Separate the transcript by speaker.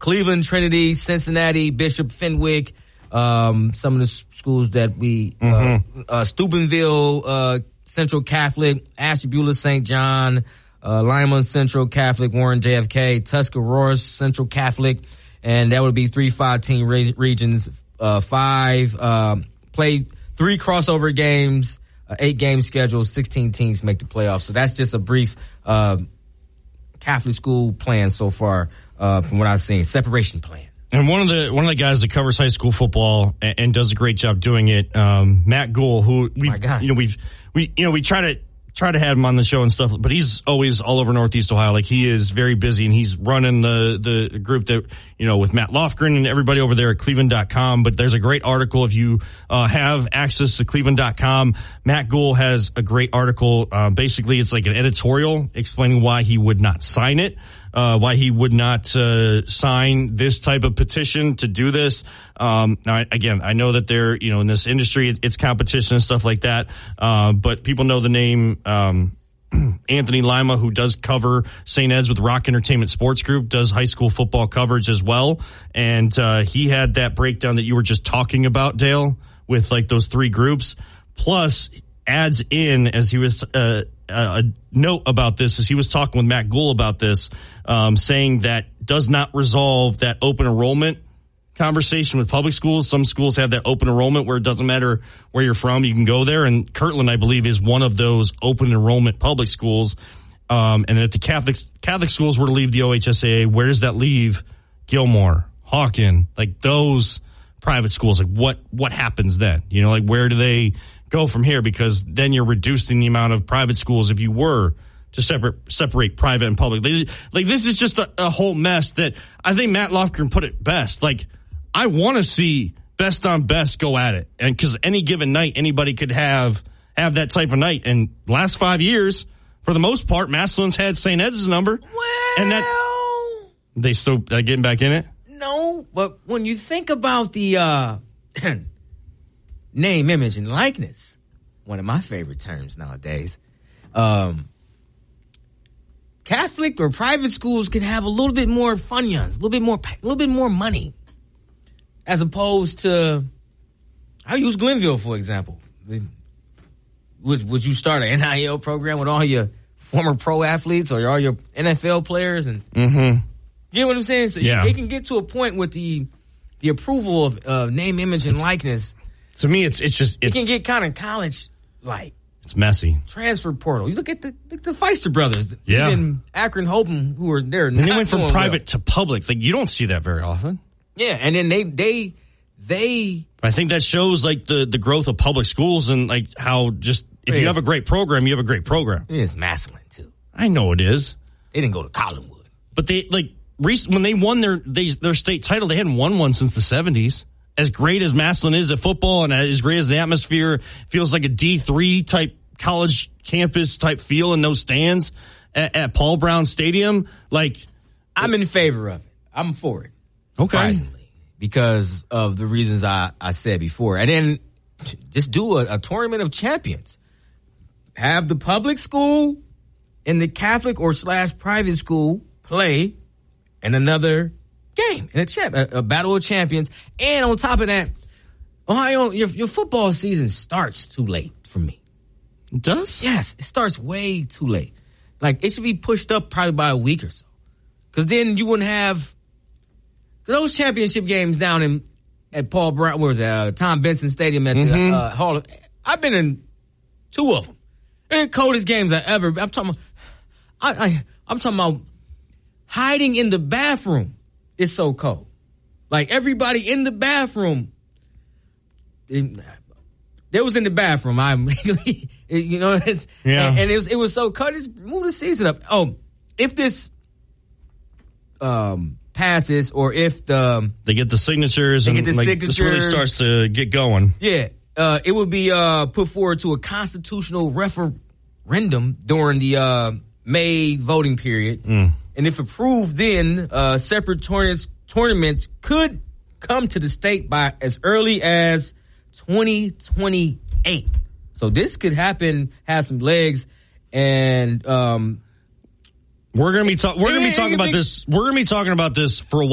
Speaker 1: Cleveland, Trinity, Cincinnati, Bishop, Fenwick, some of the schools that we, Steubenville, Central Catholic, Ashtabula, St. John, Lima Central Catholic, Warren JFK, Tuscarawas Central Catholic, and that would be 3 5-team regions, 5, play 3 crossover games, 8 game schedule, 16 teams make the playoffs. So that's just a brief Catholic school plan so far, from what I've seen, separation plan.
Speaker 2: And one of the guys that covers high school football and does a great job doing it, Matt Gould, who we try to have him on the show and stuff, but he's always all over Northeast Ohio. Like, he is very busy, and he's running the group that, with Matt Lofgren and everybody over there at Cleveland.com. But there's a great article if you have access to Cleveland.com. Matt Gould has a great article. Basically, it's like an editorial explaining why he would not sign it. Why he would not sign this type of petition to do this. Now, again, I know that they're, in this industry, it's competition and stuff like that. But people know the name Anthony Lima, who does cover St. Ed's with Rock Entertainment Sports Group, does high school football coverage as well. And he had that breakdown that you were just talking about, Dale, with like those 3 groups. Plus, adds in, as he was a note about this, as he was talking with Matt Gould about this, saying that does not resolve that open enrollment conversation with public schools. Some schools have that open enrollment where it doesn't matter where you're from, you can go there. And Kirtland, I believe, is one of those open enrollment public schools. And if the Catholic schools were to leave the OHSAA, where does that leave Gilmore, Hawken, like those private schools? Like what happens then? Like, where do they go from here? Because then you're reducing the amount of private schools if you were to separate private and public. This is just a whole mess that I think Matt Lofgren put it best. Like, I want to see best on best go at it. And because any given night, anybody could have that type of night. And last 5 years, for the most part, Massillon's had St. Ed's number.
Speaker 1: Well,
Speaker 2: and that they still getting back in it?
Speaker 1: No, but when you think about the name, image, and likeness, one of my favorite terms nowadays, Catholic or private schools can have a little bit more funyuns, a little bit more money, as opposed to, I'll use Glenville, for example. Would you start an NIL program with all your former pro athletes or all your NFL players? And you get what I'm saying? So it can get to a point with the approval of name, image, and likeness. To me, it can get kind of college-like.
Speaker 2: It's messy.
Speaker 1: Transfer portal. You look at the Feister brothers. Yeah. And Akron Holton, who are there.
Speaker 2: And they went from private to public. Like, you don't see that very often.
Speaker 1: Yeah, and then they I
Speaker 2: think that shows like the growth of public schools and like how just if you have a great program, you have a great program.
Speaker 1: It's Massillon too.
Speaker 2: I know it is.
Speaker 1: They didn't go to Collinwood.
Speaker 2: But they when they won their state title, they hadn't won one since the 70s. As great as Massillon is at football and as great as the atmosphere feels like a D3 type college campus type feel in those stands at Paul Brown Stadium, like
Speaker 1: I'm in favor of it. I'm for it.
Speaker 2: Okay.
Speaker 1: Surprisingly, because of the reasons I said before. And then just do a tournament of champions. Have the public school and the Catholic or / private school play in another game, in a battle of champions. And on top of that, Ohio, your football season starts too late for me.
Speaker 2: It does?
Speaker 1: Yes, it starts way too late. Like, it should be pushed up probably by a week or so. Because then you wouldn't have those championship games down at Paul Brown, where was it, Tom Benson Stadium at the Hall of. I've been in 2 of them. They're the coldest games I ever. I'm talking about hiding in the bathroom. It's so cold. Like, everybody in the bathroom. They was in the bathroom. And it was so cold. Just move the season up. Oh, if this passes, or if
Speaker 2: they get the signatures, this really starts to get going.
Speaker 1: Yeah, it would be put forward to a constitutional referendum during the May voting period, and if approved, then separate tournaments could come to the state by as early as 2028. So this could happen, have some legs, and
Speaker 2: we're going to be talking about this. We're going to be talking about this for a while.